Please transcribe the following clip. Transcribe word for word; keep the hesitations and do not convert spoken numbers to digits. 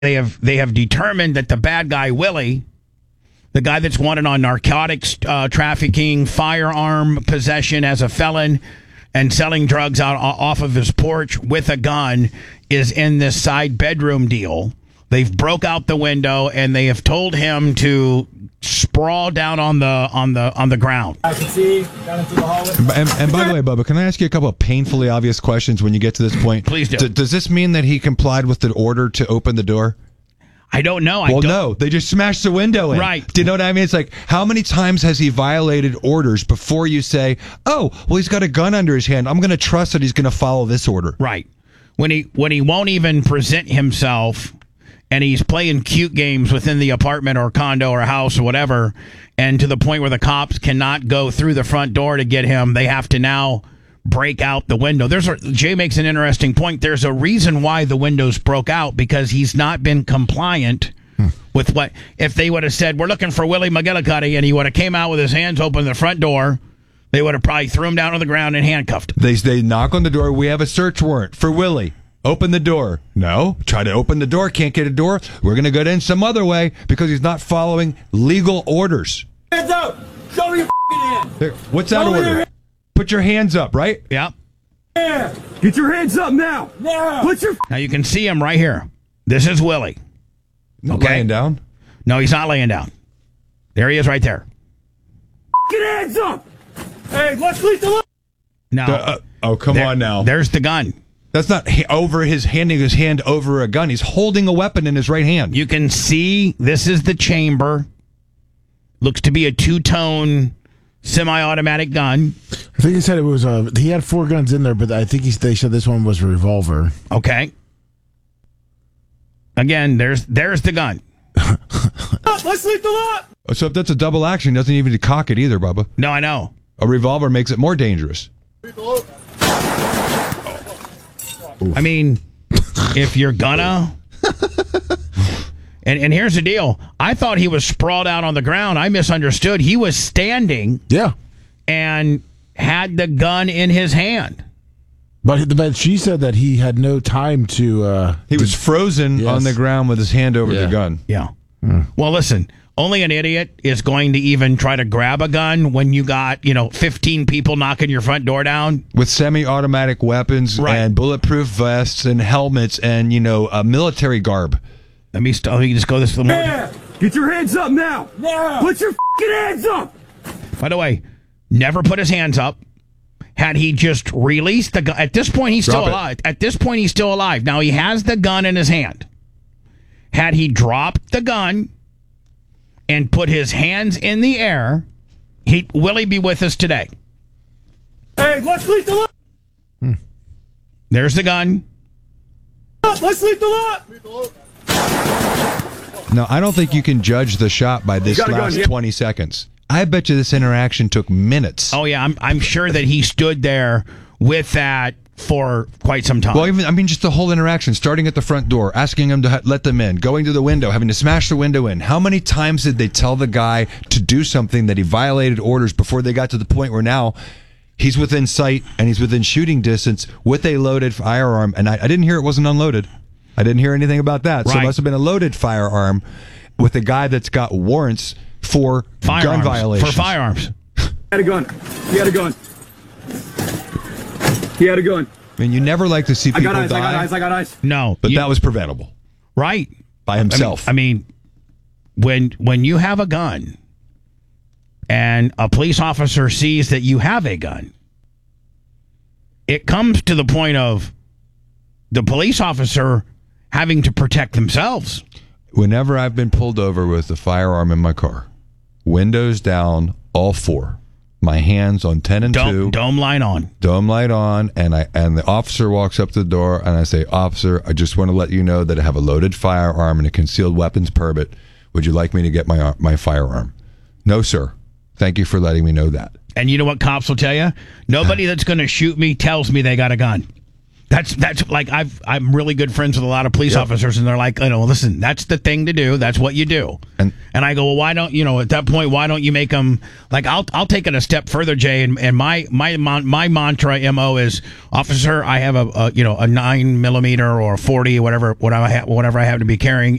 They have they have determined that the bad guy, Willie, the guy that's wanted on narcotics uh, trafficking, firearm possession as a felon, and selling drugs out off of his porch with a gun, is in this side bedroom deal. They've broke out the window and they have told him to sprawl down on the on the on the ground. I can see down into the hallway. And, and by the way, Bubba, can I ask you a couple of painfully obvious questions when you get to this point? Please do. D- does this mean that he complied with the order to open the door? I don't know. I well, don't. no. They just smashed the window in. Right. Do you know what I mean? It's like, how many times has he violated orders before you say, oh, well, he's got a gun under his hand. I'm going to trust that he's going to follow this order. Right. When he when he won't even present himself and he's playing cute games within the apartment or condo or house or whatever, and to the point where the cops cannot go through the front door to get him, they have to now break out the window. There's a, Jay makes an interesting point. There's a reason why the windows broke out, because he's not been compliant hmm. with what, if they would have said, we're looking for Willie McGillicuddy, and he would have came out with his hands open the front door, they would have probably threw him down on the ground and handcuffed him. They, they knock on the door. We have a search warrant for Willie. Open the door. No. Try to open the door. Can't get a door. We're going to go in some other way because he's not following legal orders. Hands up! Show me your hands! There, what's that Show order? Put your hands up, right? Yep. Yeah. Get your hands up now! Now! Put your... Now you can see him right here. This is Willie. Not okay? laying down? No, he's not laying down. There he is right there. Get hands up! Hey, let's leave the... Lo- now, the, uh, oh, come there, on now. There's the gun. That's not ha- over his handing his hand over a gun. He's holding a weapon in his right hand. You can see this is the chamber. Looks to be a two-tone semi-automatic gun. I think he said it was a. He had four guns in there, but I think he, they said this one was a revolver. Okay. Again, there's there's the gun. Let's leave the lot. So if that's a double action, he doesn't even cock it either, Bubba. No, I know. A revolver makes it more dangerous. I mean, if you're gonna... and, and here's the deal. I thought he was sprawled out on the ground. I misunderstood. He was standing. Yeah. And had the gun in his hand. But, but she said that he had no time to... Uh, he was to, frozen yes. on the ground with his hand over yeah. the gun. Yeah. Mm. Well, listen, only an idiot is going to even try to grab a gun when you got, you know, fifteen people knocking your front door down. With semi-automatic weapons right. and bulletproof vests and helmets and, you know, a military garb. Let me, st- let me just go this little more. Yeah. Get your hands up now. Now. Put your f***ing hands up. By the way, never put his hands up. Had he just released the gun, at this point he's Drop still it. alive. At this point he's still alive. Now he has the gun in his hand. Had he dropped the gun and put his hands in the air, he will he be with us today? Hey, let's leave the lot. Hmm. There's the gun. Let's leave the lot. No, I don't think you can judge the shot by this last gun, twenty seconds. I bet you this interaction took minutes. Oh, yeah. I'm I'm sure that he stood there with that for quite some time. Well, even I mean, just the whole interaction, starting at the front door, asking him to ha- let them in, going to the window, having to smash the window in. How many times did they tell the guy to do something that he violated orders before they got to the point where now he's within sight and he's within shooting distance with a loaded firearm? And I, I didn't hear it wasn't unloaded. I didn't hear anything about that. Right. So it must have been a loaded firearm with a guy that's got warrants for firearms, gun violations. For firearms. He had a gun. He had a gun. He had a gun. I mean, you never like to see people I got eyes, die. I got eyes, I got eyes. No. But you, that was preventable. Right. By himself. I mean, I mean, when when you have a gun and a police officer sees that you have a gun, it comes to the point of the police officer having to protect themselves. Whenever I've been pulled over with a firearm in my car, windows down, all four, my hands on ten and dome, two, dome light on, dome light on, and I and the officer walks up to the door, and I say, "Officer, I just want to let you know that I have a loaded firearm and a concealed weapons permit. Would you like me to get my my firearm?" "No, sir. Thank you for letting me know that." And you know what cops will tell you? Nobody that's going to shoot me tells me they got a gun. That's that's like I've I'm really good friends with a lot of police Yep. officers, and they're like, you know, listen, that's the thing to do. That's what you do. And- And I go, well, why don't you know? At that point, why don't you make them like? I'll I'll take it a step further, Jay. And, and my my mon- my mantra M O is, officer, I have a, a you know a nine millimeter or a forty, whatever whatever I ha- whatever I have to be carrying.